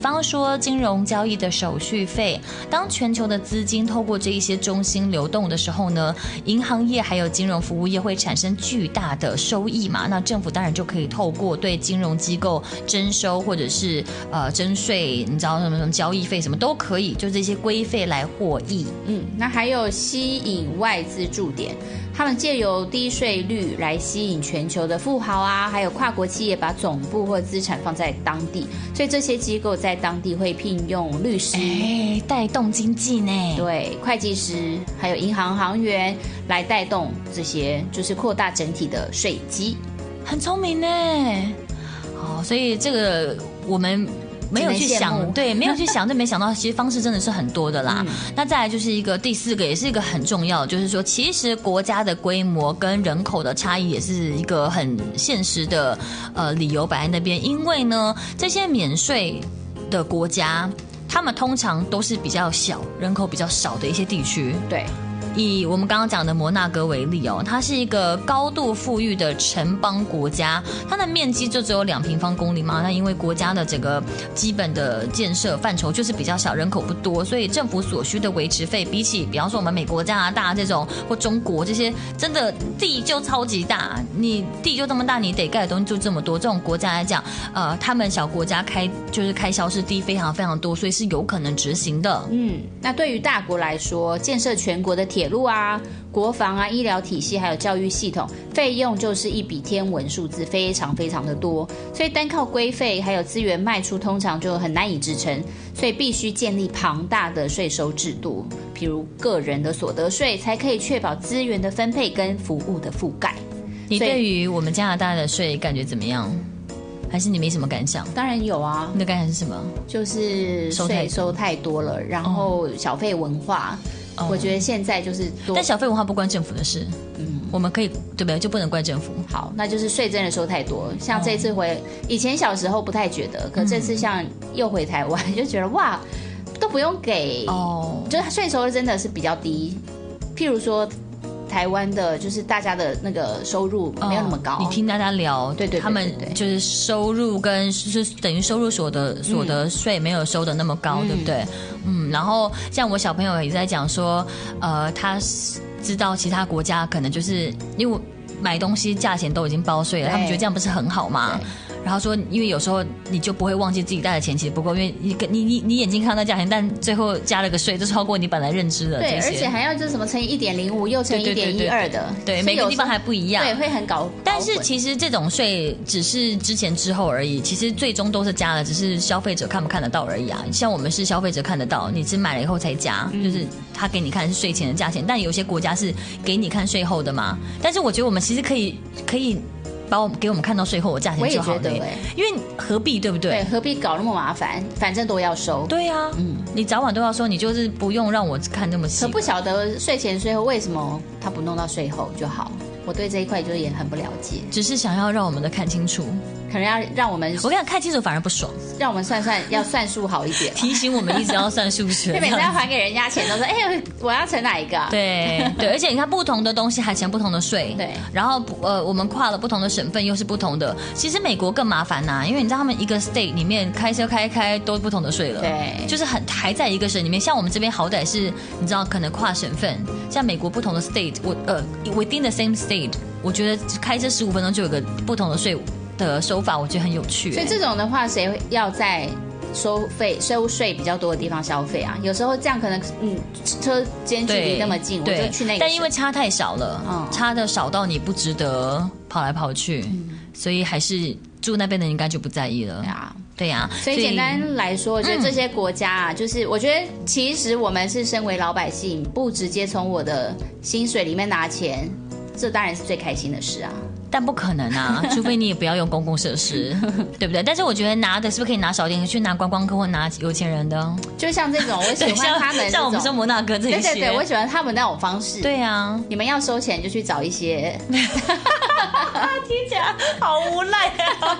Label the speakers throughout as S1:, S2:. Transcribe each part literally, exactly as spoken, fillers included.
S1: 比方说金融交易的手续费，当全球的资金透过这一些中心流动的时候呢，银行业还有金融服务业会产生巨大的收益嘛，那政府当然就可以透过对金融机构征收或者是呃征税，你知道什么什么交易费什么都可以，就这些规费来获益。
S2: 嗯，那还有吸引外资驻点，他们借由低税率来吸引全球的富豪啊，还有跨国企业把总部或资产放在当地，所以这些机构在当地会聘用律师，
S1: 哎，带动经济呢。
S2: 对，会计师，还有银行行员来带动这些，就是扩大整体的税基。
S1: 很聪明呢。哦，所以这个我们没有去想，对，没有去想，但没想到其实方式真的是很多的啦。嗯、那再来就是一个第四个，也是一个很重要的，就是说，其实国家的规模跟人口的差异也是一个很现实的呃理由摆在那边，因为呢，这些免税的国家，他们通常都是比较小、人口比较少的一些地区。
S2: 对。
S1: 以我们刚刚讲的摩纳哥为例哦，它是一个高度富裕的城邦国家，它的面积就只有两平方公里嘛。那因为国家的整个基本的建设范畴就是比较小，人口不多，所以政府所需的维持费，比起比方说我们美国、加拿大这种或中国这些，真的地就超级大，你地就这么大，你得盖的东西就这么多。这种国家来讲，呃，他们小国家开就是开销是低非常非常多，所以是有可能执行的。
S2: 嗯，那对于大国来说，建设全国的铁铁路啊、国防啊、医疗体系还有教育系统，费用就是一笔天文数字，非常非常的多，所以单靠规费还有资源卖出通常就很难以支撑，所以必须建立庞大的税收制度，譬如个人的所得税，才可以确保资源的分配跟服务的覆盖。
S1: 你对于我们加拿大的税感觉怎么样？还是你没什么感想？
S2: 当然有啊。
S1: 你的感想是什么？
S2: 就是税收太多了，然后小费文化、哦、我觉得现在就是多，
S1: 但小费文化不关政府的事，嗯，我们可以对不对？就不能怪政府。
S2: 好，那就是税真的收太多。像这次回、哦、以前小时候不太觉得，可这次像又回台湾、嗯、就觉得哇，都不用给哦，就是税收真的是比较低。譬如说台湾的就是大家的那个收入没有那么高，哦、
S1: 你听大家聊，
S2: 对 对, 对, 对, 对，
S1: 他们就是收入跟就是等于收入所得所得税没有收的那么高，嗯、对不对？嗯，然后像我小朋友也在讲说，呃，他知道其他国家可能就是因为买东西价钱都已经包税了，他们觉得这样不是很好吗？然后说，因为有时候你就不会忘记自己带的钱其实不够，因为你你你你眼睛看到价钱，但最后加了个税，就超过你本来认知的。
S2: 对，而且还要就是什么乘以一点零五，又乘以一点一二的，
S1: 对，每个地方还不一样，
S2: 对，会很搞。
S1: 但是其实这种税只是之前之后而已，其实最终都是加了，只是消费者看不看得到而已啊。像我们是消费者看得到，你只买了以后才加，嗯、就是他给你看是税前的价钱，但有些国家是给你看税后的嘛。但是我觉得我们其实可以可以。把我们给我们看到税后的价钱就好了，我也觉得、欸、因为何必对不对？
S2: 对，何必搞那么麻烦？反正都要收。
S1: 对啊，嗯，你早晚都要收，你就是不用让我看那么细。
S2: 可不晓得税前税后为什么他不弄到税后就好？我对这一块就是也很不了解，
S1: 只是想要让我们的看清楚，
S2: 可能要让我们，
S1: 我跟你讲，看清楚反而不爽，
S2: 让我们算算要算数好一点，
S1: 提醒我们一直要算数学，
S2: 每次要还给人家钱都说，哎、欸，我要乘哪一个、啊？
S1: 对对，而且你看不同的东西还乘不同的税，
S2: 对，
S1: 然后呃，我们跨了不同的省份又是不同的，其实美国更麻烦呐、啊，因为你知道他们一个 state 里面开车开开都不同的税了，
S2: 对，
S1: 就是很还在一个省里面，像我们这边好歹是你知道可能跨省份，像美国不同的 state， 我呃 within the same state。我觉得开车十五分钟就有个不同的税的收法，我觉得很有趣、欸。
S2: 所以这种的话，谁要在收费收税比较多的地方消费啊？有时候这样可能，嗯，车间距离那么近，我就去那个。
S1: 但因为差太少了，嗯，差的少到你不值得跑来跑去，嗯、所以还是住那边的应该就不在意了。对啊，对呀、啊。
S2: 所以简单来说，我觉得这些国家啊，嗯、就是我觉得其实我们是身为老百姓，不直接从我的薪水里面拿钱。这当然是最开心的事啊，
S1: 但不可能啊，除非你也不要用公共设施，对不对？但是我觉得拿的是不是可以拿少点，去拿观光客或拿有钱人的？就
S2: 像这种，我喜欢他们
S1: 像我们说摩纳哥这些，
S2: 对对对，我喜欢他们那种方式。
S1: 对啊，
S2: 你们要收钱就去找一些，
S1: 听起来好无赖啊。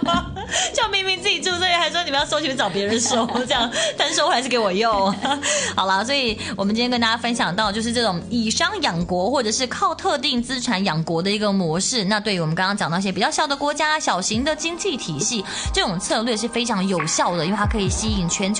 S1: 就明明自己住这里，还说你们要收钱找别人收，这样单收回来是给我用。好啦，所以我们今天跟大家分享到，就是这种以商养国，或者是靠特定资产养国的一个模式。那对于我们刚刚讲到一些比较小的国家、小型的经济体系，这种策略是非常有效的，因为它可以吸引全球